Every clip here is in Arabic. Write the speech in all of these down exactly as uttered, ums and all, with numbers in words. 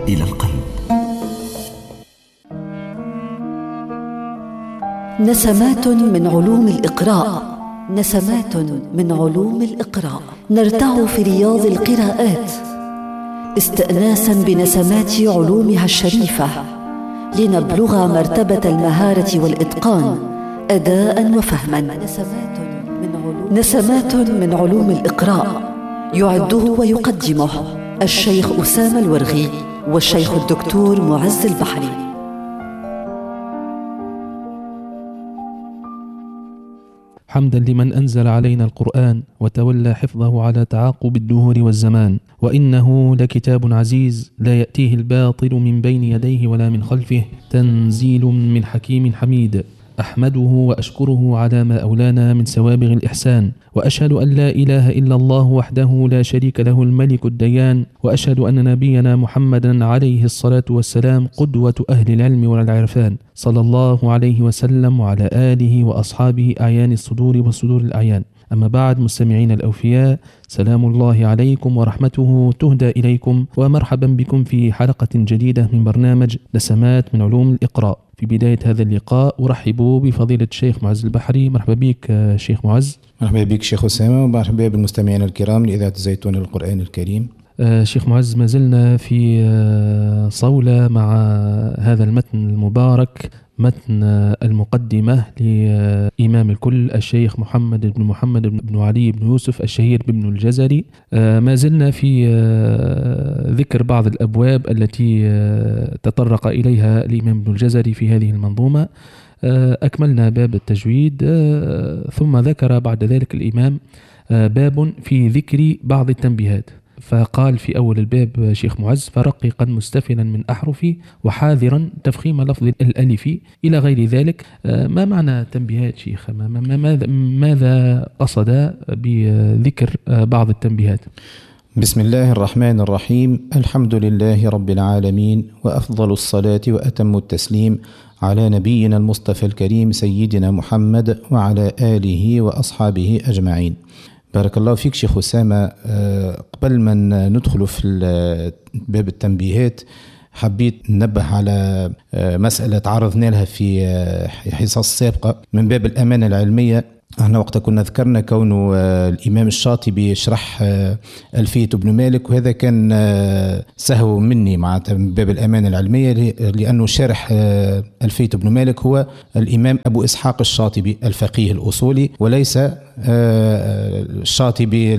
إلى القلب. نسمات من علوم الإقراء، نسمات من علوم الإقراء، نرتع في رياض القراءات استئناسا بنسمات علومها الشريفة، لنبلغ مرتبة المهارة والإتقان أداء وفهما. نسمات من علوم الإقراء يعده ويقدمه الشيخ أسامة الورغي والشيخ الدكتور معز البحري. حمدا لمن أنزل علينا القرآن وتولى حفظه على تعاقب الدهور والزمان، وإنه لكتاب عزيز لا يأتيه الباطل من بين يديه ولا من خلفه، تنزيل من حكيم حميد. أحمده وأشكره على ما أولانا من سوابغ الإحسان، وأشهد أن لا إله إلا الله وحده لا شريك له الملك الديان، وأشهد أن نبينا محمدا عليه الصلاة والسلام قدوة أهل العلم والعرفان، صلى الله عليه وسلم وعلى آله وأصحابه أعيان الصدور وصدور الأعيان. أما بعد، مستمعين الأوفياء، سلام الله عليكم ورحمته تهدى إليكم، ومرحبا بكم في حلقة جديدة من برنامج نسمات من علوم الإقراء. في بداية هذا اللقاء أرحب بفضيلة الشيخ معز البحري. مرحبا بك شيخ معز. مرحبا بك شيخ أسامة، ومرحبا بالمستمعين الكرام لإذاعة الزيتون القرآن الكريم. آه شيخ معز، ما زلنا في آه صولة مع هذا المتن المبارك، متن المقدمة لإمام الكل الشيخ محمد بن محمد بن علي بن يوسف الشهير بابن الجزري. ما زلنا في ذكر بعض الأبواب التي تطرق إليها الإمام ابن الجزري في هذه المنظومة. أكملنا باب التجويد، ثم ذكر بعد ذلك الإمام باب في ذكر بعض التنبيهات، فقال في أول الباب شيخ معز: فرققا مستفلا من أحرفي وحاذرا تفخيم لفظ الألف إلى غير ذلك. ما معنى تنبيهات شيخ؟ ماذا, ماذا قصد بذكر بعض التنبيهات؟ بسم الله الرحمن الرحيم. الحمد لله رب العالمين، وأفضل الصلاة وأتم التسليم على نبينا المصطفى الكريم سيدنا محمد وعلى آله وأصحابه أجمعين. بارك الله فيك شيخ أسامة. قبل ما ندخل في باب التنبيهات، حبيت ننبه على مسألة تعرضنا لها في حصص سابقة من باب الأمانة العلمية. احنا وقتها كنا ذكرنا كونه الإمام الشاطبي يشرح ألفية ابن مالك، وهذا كان سهو مني مع باب الأمانة العلمية، لأنه شارح ألفية ابن مالك هو الإمام أبو إسحاق الشاطبي الفقيه الأصولي، وليس الشاطبي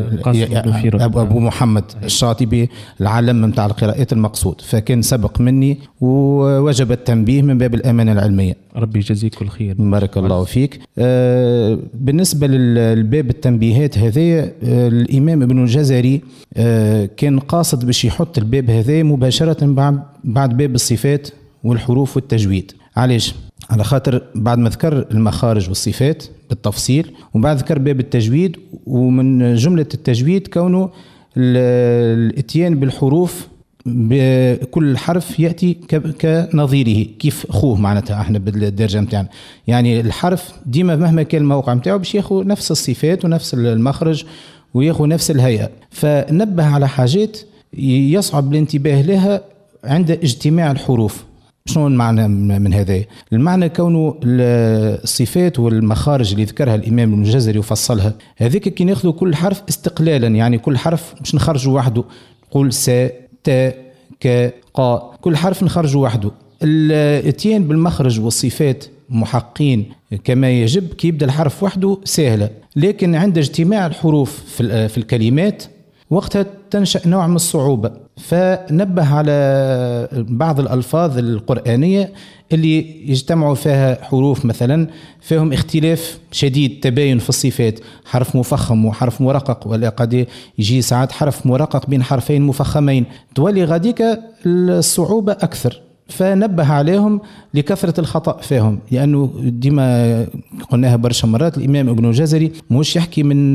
أبو, أبو محمد الشاطبي العالم متاع القراءات المقصود. فكان سبق مني ووجب التنبيه من باب الأمانة العلمية. ربي يجزيك كل خير. بارك الله فيك. بالنسبة للباب التنبيهات هذا، الإمام ابن الجزري كان قاصد باش يحط الباب هذا مباشرة بعد بعد باب الصفات والحروف والتجويد. علاش؟ على خاطر بعد ما ذكر المخارج والصفات بالتفصيل، وبعد ذكر باب التجويد، ومن جملة التجويد كونه الاتيان بالحروف بكل حرف يأتي كنظيره، كيف أخوه معناتها احنا بالدرجة متاعنا. يعني الحرف ديما مهما كان الموقع متاعه باش ياخذ نفس الصفات ونفس المخرج وياخذ نفس الهيئة. فنبه على حاجات يصعب الانتباه لها عند اجتماع الحروف. شنو المعنى من هذا؟ المعنى كونه الصفات والمخارج اللي ذكرها الإمام ابن الجزري وفصلها، هذيك كي ناخذوا كل حرف استقلالا، يعني كل حرف مش نخرجوا وحده، قول سا تا ك قا، كل حرف نخرجوا وحده. الاتيان بالمخرج والصفات محقين كما يجب كي يبدأ الحرف وحده سهلة، لكن عند اجتماع الحروف في الكلمات وقتها تنشأ نوع من الصعوبة. فنبه على بعض الألفاظ القرآنية اللي يجتمعوا فيها حروف مثلا فيهم اختلاف شديد، تباين في الصفات، حرف مفخم وحرف مرقق، ولا قد يجي ساعات حرف مرقق بين حرفين مفخمين، تولي غاديك الصعوبة أكثر. فنبه عليهم لكثرة الخطأ فيهم، لأنه ديما قلناها برشا مرات الإمام ابن الجزري مش يحكي من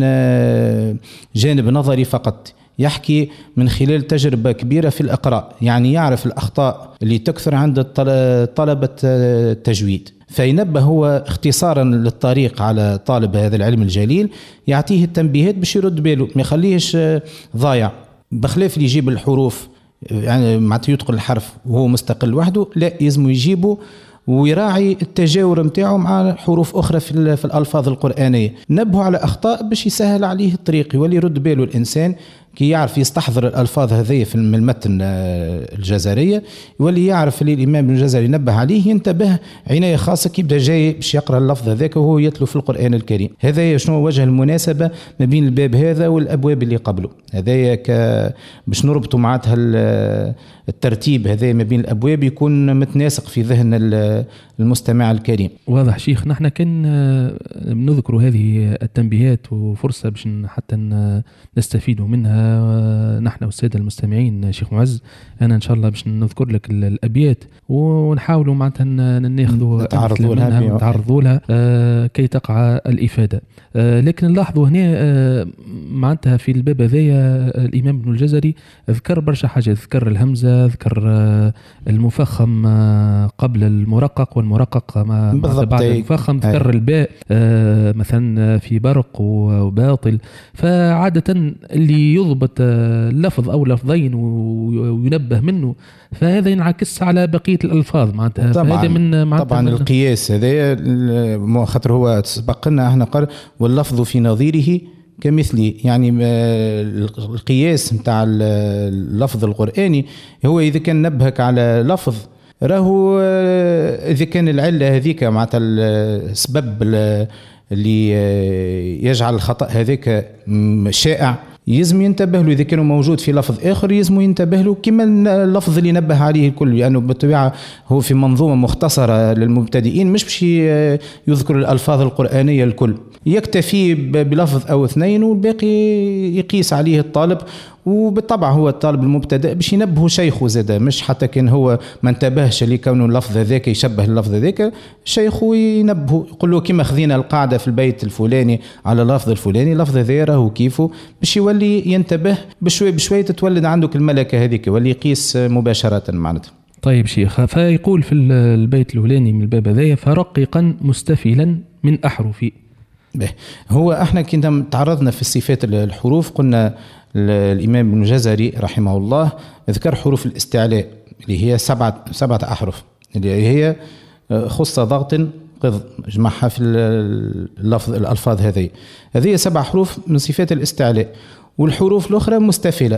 جانب نظري فقط، يحكي من خلال تجربة كبيرة في الإقراء، يعني يعرف الأخطاء اللي تكثر عند طلبة التجويد، فينبه هو اختصارا للطريق على طالب هذا العلم الجليل، يعطيه التنبيهات باش يرد باله، ما يخليهش ضايع، بخلاف اللي يجيب الحروف يعني معناتها يدخل الحرف وهو مستقل وحده، لا يلزم يجيبه ويراعي التجاور نتاعو مع حروف اخرى في في الالفاظ القرانيه. نبهوا على اخطاء باش يسهل عليه الطريق، يولي يرد باله الانسان كي يعرف يستحضر الالفاظ هذه في المتن الجزريه، يولي يعرف اللي الامام ابن الجزري نبه عليه، ينتبه عنايه خاصه كي يبدا جاي باش يقرا اللفظ هذاك وهو يتلو في القران الكريم. هذا شنو وجه المناسبه ما بين الباب هذا والابواب اللي قبله؟ هذايا باش نربطوا معناتها الترتيب هذا ما بين الابواب يكون متناسق في ذهن المستمع الكريم. واضح شيخ. نحن كان نذكر هذه التنبيهات وفرصه باش حتى نستفيدوا منها نحن والساده المستمعين. شيخ معز، انا ان شاء الله باش نذكر لك الابيات ونحاولوا معناتها ناخذوا نتعرضوا لها نتعرضوا لها آه كي تقع الافاده. آه لكن نلاحظوا هنا آه معناتها في الباب هذايا الامام ابن الجزري ذكر برشا حاجات، ذكر الهمزه، ذكر آه المفخم آه قبل المرقق والمرقق ما بعد المفخم، ذكر الباء آه مثلا في برق وباطل. فعاده اللي يضبط لفظ او لفظين وينبه منه فهذا ينعكس على بقيه الالفاظ معناتها. طبعا من معناتها طبعا من القياس هذا خاطر هو سبق لنا احنا قال واللفظ في نظيره كمثله، يعني القياس نتاع اللفظ القراني هو اذا كان نبهك على لفظ راهو اذا كان العله هذيك معناتها السبب اللي يجعل الخطا هذاك شائع يزم ينتبه له. إذا كانوا موجود في لفظ آخر يزم ينتبه له كما اللفظ اللي نبه عليه الكل، لأنه يعني بالطبيعة هو في منظومة مختصرة للمبتدئين مش باش يذكر الألفاظ القرآنية الكل، يكتفي بلفظ أو اثنين والباقي يقيس عليه الطالب. وبالطبع هو الطالب المبتدئ باش ينبهه شيخه زاده، مش حتى كان هو ما انتبهش اللي كونه اللفظ هذاك يشبه اللفظ هذاك شيخه ينبهه، يقول له كما خذينا القاعده في البيت الفلاني على اللفظ الفلاني، اللفظ هذا راهو كيفه، باش يولي ينتبه بشوي بشوي تتولد عندك الملكه هذيك، يولي يقيس مباشره معناتها. طيب شيخ، فيقول في البيت الاولاني من الباب هذايا فرققا مستفلا من احرفي. هو احنا كنا تعرضنا في الصفات الحروف، قلنا الإمام ابن الجزري رحمه الله ذكر حروف الاستعلاء اللي هي سبعة سبعة أحرف اللي هي خص ضغط قض، جمعها في اللفظ الألفاظ هذه هذه سبع حروف من صفات الاستعلاء، والحروف الأخرى مستفلة.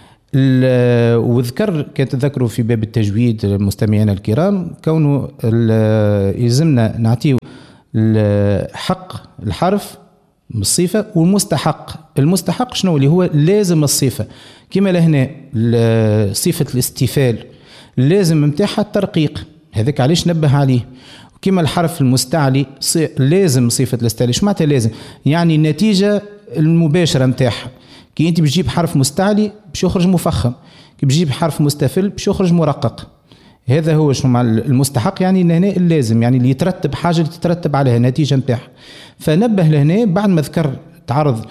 وذكر كانت تذكروا في باب التجويد المستمعين الكرام كونه يلزمنا نعطيه حق الحرف بالصفة والمستحق. المستحق شنو اللي هو لازم الصفة، كما لهنا صفة الاستفال لازم متاعها الترقيق، هذاك علاش نبه عليه. كما الحرف المستعلي لازم صفة الاستعلاء، شو معناتها لازم؟ يعني النتيجة المباشرة متاعها، كي انت بتجيب حرف مستعلي باش يخرج مفخم، كي بتجيب حرف مستفل باش يخرج مرقق. هذا هو شنو مع المستحق، يعني هنا اللازم، يعني اللي يترتب حاجة اللي تترتب عليها النتيجة متاعها. فنبه لهنا بعد ما ذكر تعرض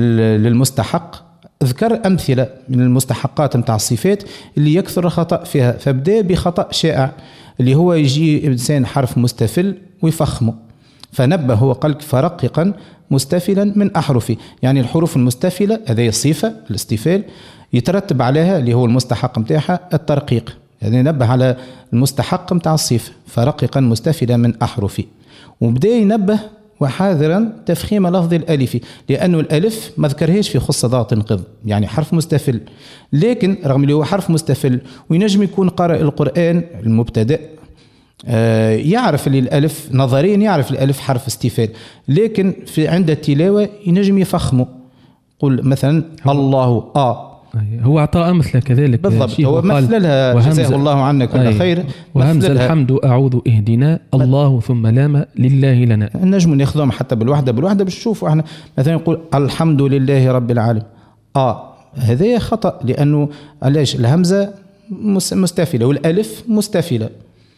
للمستحق ذكر أمثلة من المستحقات متاع الصفات اللي يكثر الخطأ فيها، فبدأ بخطأ شائع اللي هو يجي إنسان حرف مستفل ويفخمه، فنبه هو قال فرققا مستفلا من أحرفه، يعني الحروف المستفلة هذه الصفة الاستفال يترتب عليها اللي هو المستحق متاعها الترقيق، يعني نبه على المستحق متاع الصفة فرققا مستفلا من أحرفه. وبدأ ينبه وحاذرا تفخيم لفظ الألف، لأنه الألف ما ذكرهاش في خص ضغط قض، يعني حرف مستفل، لكن رغم اللي هو حرف مستفل وينجم يكون قارئ القرآن المبتدئ آه يعرف اللي الألف نظريا يعرف الألف حرف استفال، لكن في عند التلاوة ينجم يفخمه. قل مثلا الله آ، هو أعطى أمثلة كذلك بالضبط، هو مثل لها جزاه الله عنا كل خير. وهمز الحمد أعوذ إهدنا الله ثم لام لله لنا، نجم ناخذهم حتى بالوحدة بالوحدة باش نشوفوا احنا مثلا يقول الحمد لله رب العالمين آه، هذا خطأ لأنه علاش الهمزة مستفلة والألف مستفلة.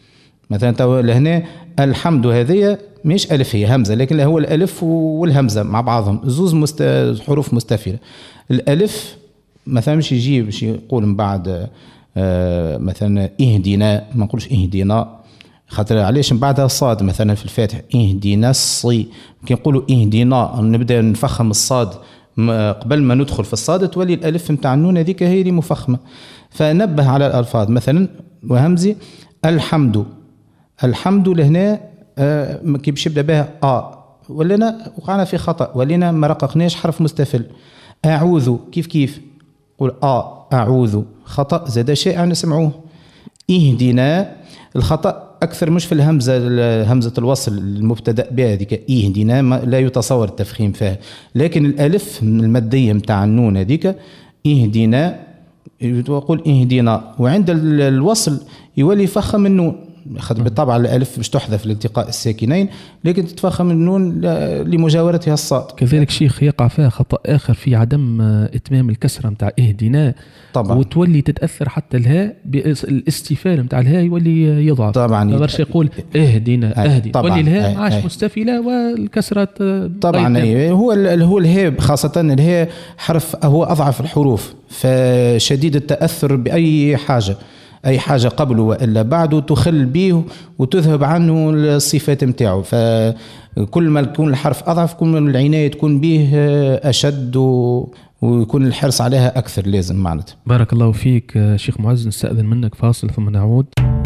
مثلا لهنا الحمد هذه مش ألف هي همزة، لكن هو الألف والهمزة مع بعضهم زوز مست... حروف مستفلة. الألف مثلا مش يجي باش يقول من بعد آه مثلا اهدنا، ما نقولش اهدنا خاطر علاش من بعدها الصاد مثلا في الفاتح اهدنا الصي، كي نقولوا اهدنا نبدا نفخم الصاد قبل ما ندخل في الصاد تولي الألف متاع النون هذيك هي اللي مفخمة. فنبه على الألفاظ مثلا وهمزي الحمد، الحمد لهنا آه كي باش يبدا بها آ ولنا وقعنا في خطأ ولنا ما رققناش حرف مستفل. أعوذ كيف كيف قول آ أعوذ خطأ زاد شائع نسمعوه. اهدنا الخطأ أكثر مش في الهمزة، همزة الوصل المبتدأ بها هذيك اهدنا لا يتصور التفخيم فيها، لكن الألف المادية متاع النون هذيك اهدنا وقول اهدنا، وعند الوصل يولي يفخم النون خاطر بالطبع الألف مش تحذف لالتقاء الساكنين لكن تتفخم النون لمجاورتها الصاد. كذلك شيخ يقع فيها خطأ آخر في عدم إتمام الكسرة متاع اهدنا طبعا، وتولي تتأثر حتى الهاء بالاستفال متاع الهاء يولي يضعف طبعا. ما غيرش يقول اهدنا اهدي تولي الهاء عاش مستفلة والكسرة طبعا. هو هو الهاء خاصة الهاء حرف هو أضعف الحروف فشديد التأثر بأي حاجة، أي حاجة قبله وإلا بعده تخل به وتذهب عنه الصفات متاعه. فكل ما يكون الحرف أضعف كل ما العناية تكون به أشد ويكون الحرص عليها أكثر لازم معناته. بارك الله فيك شيخ معز، نستأذن منك فاصل ثم نعود.